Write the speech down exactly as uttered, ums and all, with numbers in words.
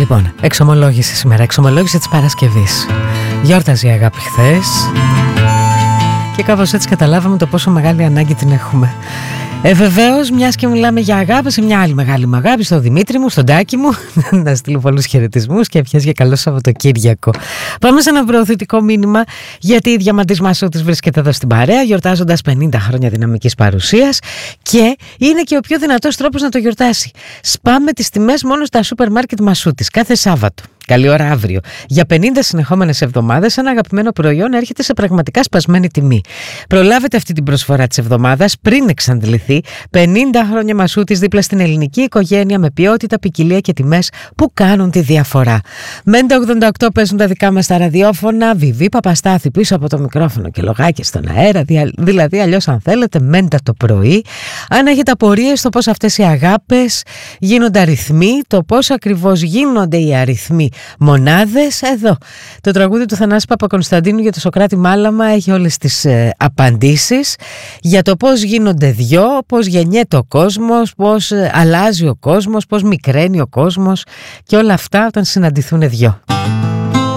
Λοιπόν, εξομολόγηση σήμερα, εξομολόγηση της Παρασκευής. Γιόρταζε η αγάπη χθες και κάπως έτσι καταλάβαμε το πόσο μεγάλη ανάγκη την έχουμε. Ε, βεβαίως, μιας και μιλάμε για αγάπη, σε μια άλλη μεγάλη μου αγάπη, στον Δημήτρη μου, στον Τάκη μου, να στείλω πολλούς χαιρετισμούς και ευχές για καλό Σαββατοκύριακο. Πάμε σε ένα προωθητικό μήνυμα, γιατί η Διαμαντής Μασούτης βρίσκεται εδώ στην παρέα, γιορτάζοντας πενήντα χρόνια δυναμικής παρουσίας και είναι και ο πιο δυνατός τρόπος να το γιορτάσει. Σπάμε τις τιμές μόνο στα σούπερ μάρκετ Μασούτης, κάθε Σάββατο. Καλή ώρα αύριο. Για πενήντα συνεχόμενες εβδομάδες ένα αγαπημένο προϊόν έρχεται σε πραγματικά σπασμένη τιμή. Προλάβετε αυτή την προσφορά της εβδομάδας πριν εξαντληθεί. πενήντα χρόνια Μασούτης δίπλα στην ελληνική οικογένεια με ποιότητα, ποικιλία και τιμές που κάνουν τη διαφορά. Μέντα ογδόντα οκτώ παίζουν τα δικά μας τα ραδιόφωνα. Βιβί Παπαστάθη πίσω από το μικρόφωνο και λογάκι στον αέρα. Δηλαδή, αλλιώς, αν θέλετε, μέντα το πρωί. Αν έχετε απορίες στο πώς αυτές οι αγάπες γίνονται αριθμοί, το πώς ακριβώς γίνονται οι αριθμοί μονάδες, εδώ το τραγούδι του Θανάση Παπακωνσταντίνου για το Σωκράτη Μάλαμα έχει όλες τις ε, απαντήσεις για το πώς γίνονται δυο, πώς γεννιέται ο κόσμος, πώς ε, αλλάζει ο κόσμος, πώς μικραίνει ο κόσμος και όλα αυτά όταν συναντηθούν δυο.